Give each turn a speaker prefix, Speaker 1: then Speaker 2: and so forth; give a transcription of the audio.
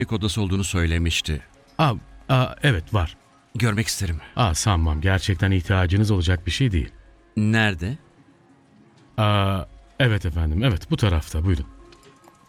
Speaker 1: odası olduğunu söylemişti.
Speaker 2: Evet var.
Speaker 1: Görmek isterim.
Speaker 2: Sanmam. Gerçekten ihtiyacınız olacak bir şey değil.
Speaker 1: Nerede?
Speaker 2: Evet efendim. Evet bu tarafta. Buyurun.